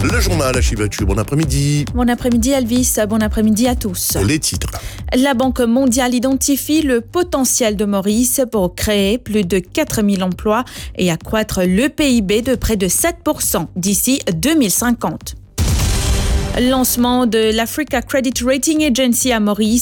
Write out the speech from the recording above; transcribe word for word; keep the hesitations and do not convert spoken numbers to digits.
Le journal à Chivachu, bon après-midi. Bon après-midi Elvis, bon après-midi à tous. Les titres. La Banque mondiale identifie le potentiel de Maurice pour créer plus de quatre mille emplois et accroître le P I B de près de sept pour cent d'ici deux mille cinquante. Lancement de l'Africa Credit Rating Agency à Maurice.